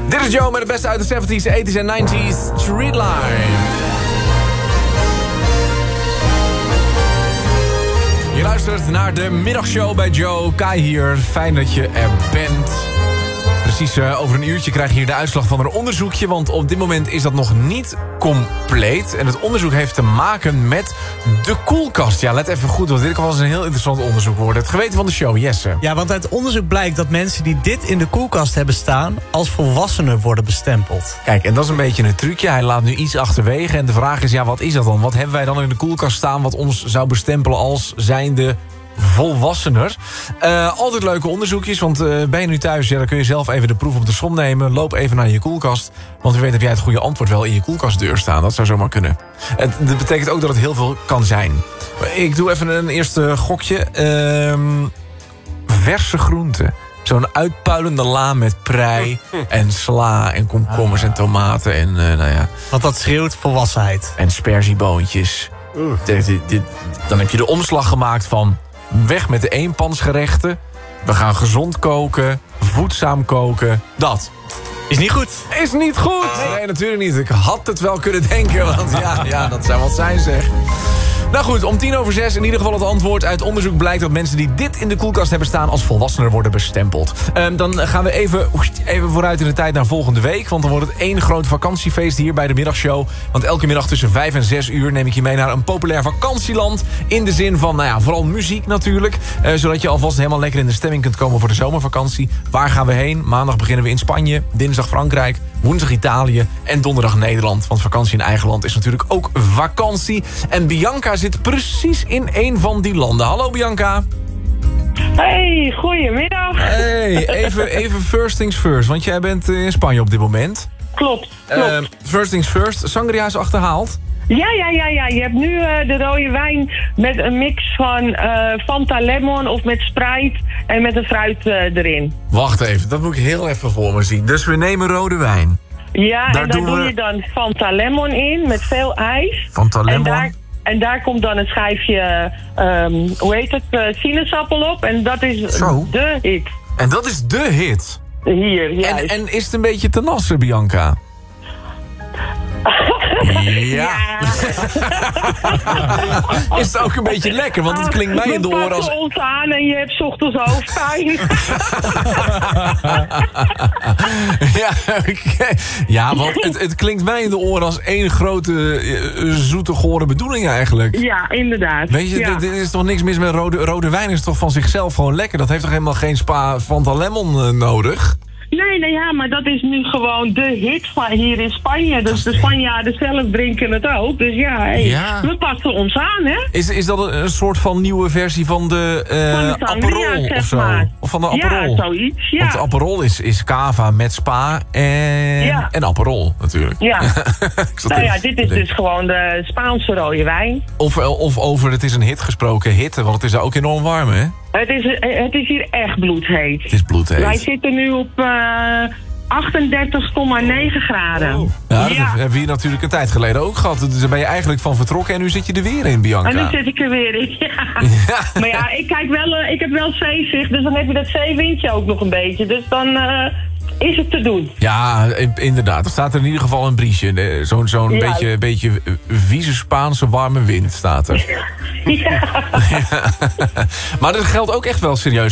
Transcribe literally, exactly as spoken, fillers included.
Dit is Joe met het beste uit de zeventies, tachtiger en negentiger. Street Life. Je luistert naar de middagshow bij Joe. Kai hier, fijn dat je er bent. Precies uh, over een uurtje krijg je hier de uitslag van een onderzoekje. Want op dit moment is dat nog niet compleet. En het onderzoek heeft te maken met de koelkast. Ja, let even goed, want dit kan wel eens een heel interessant onderzoek worden. Het geweten van de show, Jesse. Ja, want uit onderzoek blijkt dat mensen die dit in de koelkast hebben staan als volwassenen worden bestempeld. Kijk, en dat is een beetje een trucje. Hij laat nu iets achterwege. En de vraag is, ja, wat is dat dan? Wat hebben wij dan in de koelkast staan wat ons zou bestempelen als zijnde volwassener? Uh, altijd leuke onderzoekjes, want uh, ben je nu thuis, ja, dan kun je zelf even de proef op de som nemen. Loop even naar je koelkast, want wie weet heb jij het goede antwoord wel in je koelkastdeur staan. Dat zou zomaar kunnen. Het, dat betekent ook dat het heel veel kan zijn. Ik doe even een eerste gokje. Uh, verse groenten. Zo'n uitpuilende la met prei en sla en komkommers en tomaten en uh, nou ja. Want dat schreeuwt volwassenheid. En sperzieboontjes. Dit, dit, dit, dan heb je de omslag gemaakt van weg met de eenpansgerechten. We gaan gezond koken, voedzaam koken. Dat. Is niet goed. Is niet goed. Nee, natuurlijk niet. Ik had het wel kunnen denken, want ja, ja dat zou wat zijn zeg. Nou goed, om tien over zes in ieder geval het antwoord. Uit onderzoek blijkt dat mensen die dit in de koelkast hebben staan als volwassenen worden bestempeld. Um, dan gaan we even, even vooruit in de tijd naar volgende week. Want dan wordt het één groot vakantiefeest hier bij de middagshow. Want elke middag tussen vijf en zes uur neem ik je mee naar een populair vakantieland. In de zin van, nou ja, vooral muziek natuurlijk. Uh, zodat je alvast helemaal lekker in de stemming kunt komen voor de zomervakantie. Waar gaan we heen? Maandag beginnen we in Spanje. Dinsdag Frankrijk. Woensdag Italië en donderdag Nederland. Want vakantie in eigen land is natuurlijk ook vakantie. En Bianca zit precies in een van die landen. Hallo Bianca. Hey, goedemiddag. Hey, even, even first things first. Want jij bent in Spanje op dit moment. Klopt, klopt. Uh, first things first. Sangria is achterhaald. Ja, ja, ja, ja. Je hebt nu uh, de rode wijn met een mix van uh, Fanta Lemon of met Sprite en met een fruit uh, erin. Wacht even, dat moet ik heel even voor me zien. Dus we nemen rode wijn. Ja, daar en daar doe we... je dan Fanta Lemon in met veel ijs. Fanta Lemon. En daar, en daar komt dan een schijfje, um, hoe heet het, uh, sinaasappel op. En dat is Zo. de hit. En dat is de hit. Hier, ja. En, en is het een beetje te nassen, Bianca? Ja. Is het ook een beetje lekker, want het klinkt mij in de oren als... We pakken ons aan en je hebt 's ochtends hoofdpijn. ja, okay. ja, want het, het klinkt mij in de oren als één grote uh, zoete gore bedoeling eigenlijk. Ja, inderdaad. Weet je, ja. er is toch niks mis met rode, rode wijn, is toch van zichzelf gewoon lekker. Dat heeft toch helemaal geen spa Fanta Lemon uh, nodig? Nee, nee, ja, maar dat is nu gewoon de hit van hier in Spanje. Dus de Spanjaarden zelf drinken het ook. Dus ja, hey, ja. we passen ons aan, hè? Is, is dat een, een soort van nieuwe versie van de, uh, van de sangria, Aperol zeg of zo? maar. Of van de Aperol? Ja, zoiets, ja. Want de Aperol is, is cava met spa en, ja. en Aperol natuurlijk. Ja. nou ja, dit is dus gewoon de Spaanse rode wijn. Of, of over, het is een hit gesproken, hitte, want het is daar ook enorm warm, hè? Het is, het is hier echt bloedheet. Het is bloedheet. Wij zitten nu op uh, achtendertig komma negen graden. Oh. Ja, dat ja. hebben we hier natuurlijk een tijd geleden ook gehad. Dus daar ben je eigenlijk van vertrokken en nu zit je er weer in, Bianca. En nu zit ik er weer in, ja. ja. Maar ja, ik, kijk wel, uh, ik heb wel zeezicht, dus dan heb je dat zeewindje ook nog een beetje. Dus dan... Uh, is het te doen. Ja, inderdaad. Er staat er in ieder geval een briesje. Zo'n zo'n ja. beetje, beetje vieze Spaanse warme wind staat er. Ja. ja. Maar dat geldt ook echt wel serieus